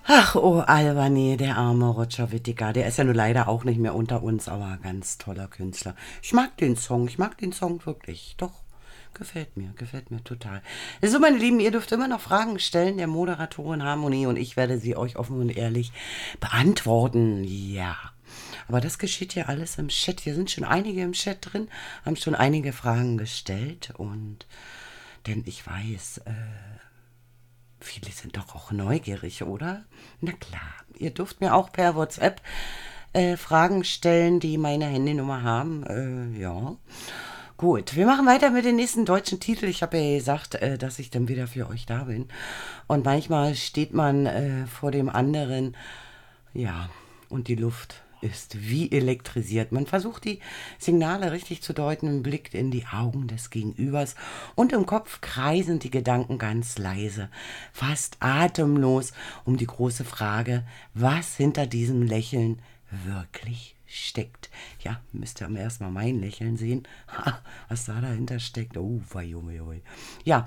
Ach, oh Albany, der arme Roger Whittaker, der ist ja nun leider auch nicht mehr unter uns, aber ganz toller Künstler. Ich mag den Song wirklich, doch. Gefällt mir total. So, meine Lieben, ihr dürft immer noch Fragen stellen der Moderatorin Harmonie und ich werde sie euch offen und ehrlich beantworten. Ja. Aber das geschieht ja alles im Chat. Hier sind schon einige im Chat drin, haben schon einige Fragen gestellt und denn ich weiß, viele sind doch auch neugierig, oder? Na klar, ihr dürft mir auch per WhatsApp Fragen stellen, die meine Handynummer haben. Ja. Gut, wir machen weiter mit dem nächsten deutschen Titel. Ich habe ja gesagt, dass ich dann wieder für euch da bin. Und manchmal steht man vor dem anderen, ja, und die Luft ist wie elektrisiert. Man versucht die Signale richtig zu deuten und blickt in die Augen des Gegenübers und im Kopf kreisen die Gedanken ganz leise, fast atemlos um die große Frage, was hinter diesem Lächeln wirklich steckt. Ja, müsst ihr erstmal mein Lächeln sehen, was da dahinter steckt. Oh, wei. Ja,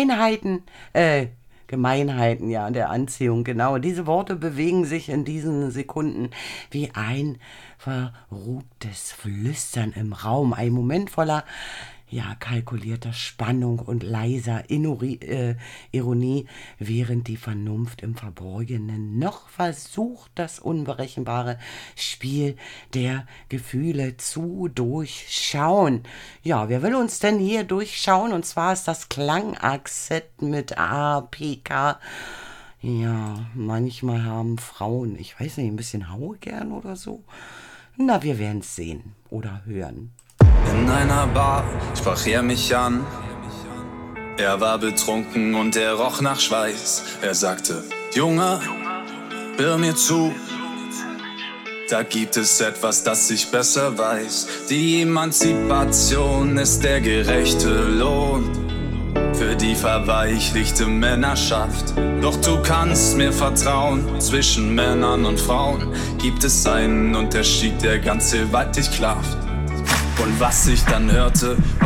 Gemeinheiten, ja, der Anziehung, genau. Diese Worte bewegen sich in diesen Sekunden wie ein verruchtes Flüstern im Raum. Ein Moment voller, ja, kalkulierter Spannung und leiser Ironie, während die Vernunft im Verborgenen noch versucht, das unberechenbare Spiel der Gefühle zu durchschauen. Ja, wer will uns denn hier durchschauen? Und zwar ist das Klangakzent mit APK. Ja, manchmal haben Frauen, ich weiß nicht, ein bisschen Haue gern oder so. Na, wir werden es sehen oder hören. In einer Bar sprach er mich an. Er war betrunken und er roch nach Schweiß. Er sagte, Junge, hör mir zu. Da gibt es etwas, das ich besser weiß. Die Emanzipation ist der gerechte Lohn für die verweichlichte Männerschaft. Doch du kannst mir vertrauen, zwischen Männern und Frauen gibt es einen Unterschied, der ganz gewaltig klafft. Und was ich dann hörte,